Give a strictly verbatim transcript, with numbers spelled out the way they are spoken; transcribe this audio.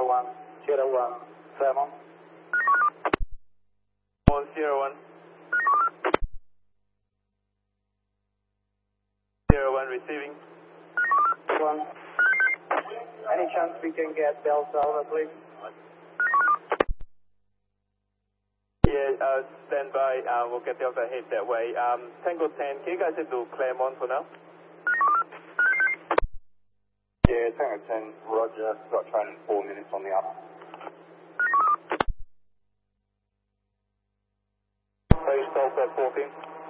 one, zero one, seven. one zero one. zero one receiving. One. Any chance we can get Del Salva, please? Yeah, uh, stand by. Uh, we'll get the other head that way. Um, Tango ten, can you guys head to Claremont for now? Yeah, Tango ten, roger. Got train in four minutes on the up. Please, Delta fourteen.